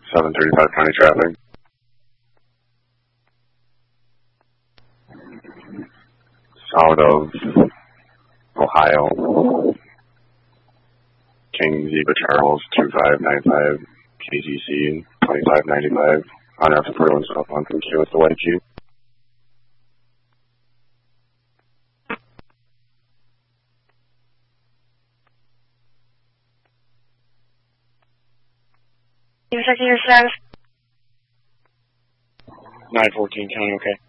735 county traffic. Out of Ohio, King Ziva Charles 2595 KTC 2595 on F4 southbound from Q with the white Jeep. You checking your status? 914 county, okay.